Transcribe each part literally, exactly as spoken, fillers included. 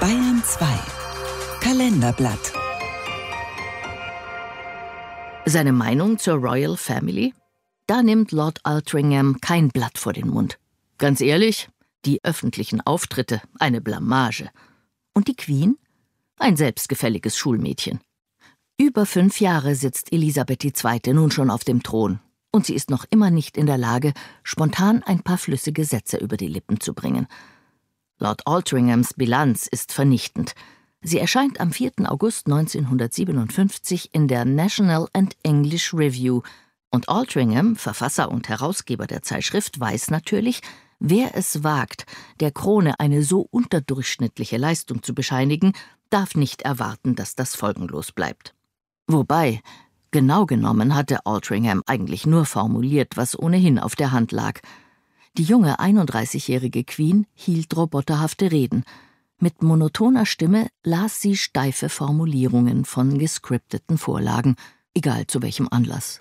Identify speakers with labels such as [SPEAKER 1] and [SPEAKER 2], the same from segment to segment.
[SPEAKER 1] Bayern zwei Kalenderblatt.
[SPEAKER 2] Seine Meinung zur Royal Family? Da nimmt Lord Altringham kein Blatt vor den Mund. Ganz ehrlich, die öffentlichen Auftritte, eine Blamage. Und die Queen? Ein selbstgefälliges Schulmädchen. Über fünf Jahre sitzt Elisabeth die Zweite nun schon auf dem Thron. Und sie ist noch immer nicht in der Lage, spontan ein paar flüssige Sätze über die Lippen zu bringen. Lord Altringhams Bilanz ist vernichtend. Sie erscheint am vierten August neunzehnhundertsiebenundfünfzig in der National and English Review. Und Altringham, Verfasser und Herausgeber der Zeitschrift, weiß natürlich, wer es wagt, der Krone eine so unterdurchschnittliche Leistung zu bescheinigen, darf nicht erwarten, dass das folgenlos bleibt. Wobei, genau genommen hatte Altringham eigentlich nur formuliert, was ohnehin auf der Hand lag. Die junge einunddreißigjährige Queen hielt roboterhafte Reden. Mit monotoner Stimme las sie steife Formulierungen von gescripteten Vorlagen, egal zu welchem Anlass.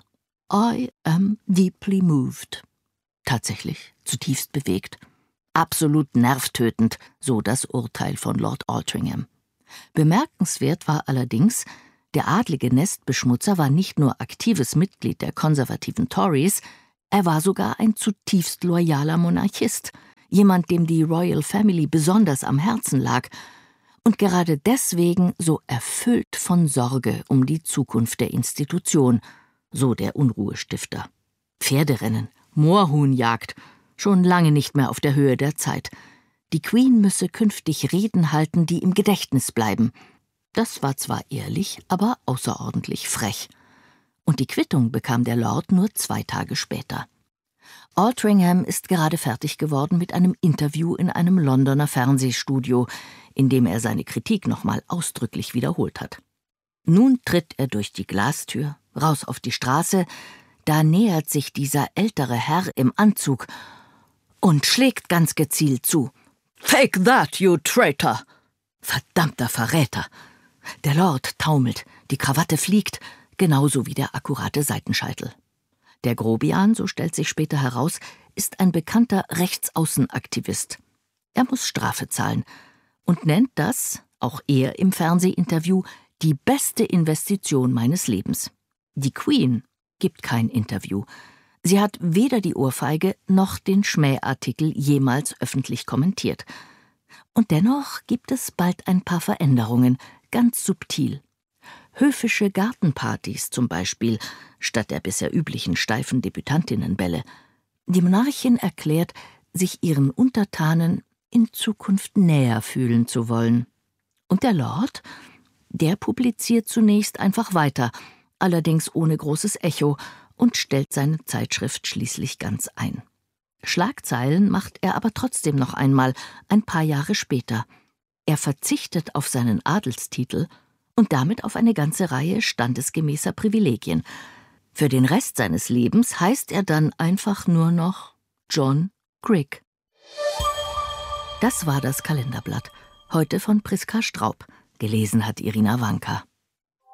[SPEAKER 2] I am deeply moved. Tatsächlich, zutiefst bewegt. Absolut nervtötend, so das Urteil von Lord Altringham. Bemerkenswert war allerdings, der adlige Nestbeschmutzer war nicht nur aktives Mitglied der konservativen Tories, er war sogar ein zutiefst loyaler Monarchist, jemand, dem die Royal Family besonders am Herzen lag und gerade deswegen so erfüllt von Sorge um die Zukunft der Institution, so der Unruhestifter. Pferderennen, Moorhuhnjagd, schon lange nicht mehr auf der Höhe der Zeit. Die Queen müsse künftig Reden halten, die im Gedächtnis bleiben. Das war zwar ehrlich, aber außerordentlich frech. Und die Quittung bekam der Lord nur zwei Tage später. Altringham ist gerade fertig geworden mit einem Interview in einem Londoner Fernsehstudio, in dem er seine Kritik nochmal ausdrücklich wiederholt hat. Nun tritt er durch die Glastür, raus auf die Straße, da nähert sich dieser ältere Herr im Anzug und schlägt ganz gezielt zu. »Take that, you traitor!« Verdammter Verräter! Der Lord taumelt, die Krawatte fliegt, genauso wie der akkurate Seitenscheitel. Der Grobian, so stellt sich später heraus, ist ein bekannter Rechtsaußenaktivist. Er muss Strafe zahlen und nennt das, auch er im Fernsehinterview, die beste Investition meines Lebens. Die Queen gibt kein Interview. Sie hat weder die Ohrfeige noch den Schmähartikel jemals öffentlich kommentiert. Und dennoch gibt es bald ein paar Veränderungen, ganz subtil. Höfische Gartenpartys zum Beispiel, statt der bisher üblichen steifen Debütantinnenbälle. Die Monarchin erklärt, sich ihren Untertanen in Zukunft näher fühlen zu wollen. Und der Lord, der publiziert zunächst einfach weiter, allerdings ohne großes Echo, und stellt seine Zeitschrift schließlich ganz ein. Schlagzeilen macht er aber trotzdem noch einmal, ein paar Jahre später. Er verzichtet auf seinen Adelstitel und damit auf eine ganze Reihe standesgemäßer Privilegien. Für den Rest seines Lebens heißt er dann einfach nur noch John Grigg. Das war das Kalenderblatt, heute von Priska Straub. Gelesen hat Irina Wanka.